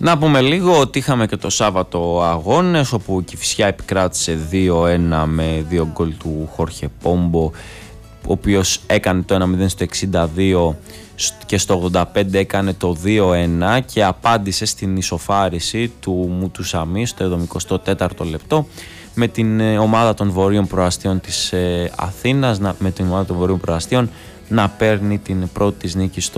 Να πούμε λίγο ότι είχαμε και το Σάββατο αγώνες, όπου η Κηφισιά επικράτησε 2-1 με 2 γκολ του Χόρχε Πόμπο, ο οποίος έκανε το 1-0 στο 62 και στο 85 έκανε το 2-1 και απάντησε στην ισοφάριση του Μουτουσαμί στο 74ο λεπτό με την ομάδα των Βορείων Προαστίων της Αθήνας, με την ομάδα των Βορείων Προαστίων να παίρνει την πρώτη της νίκη στο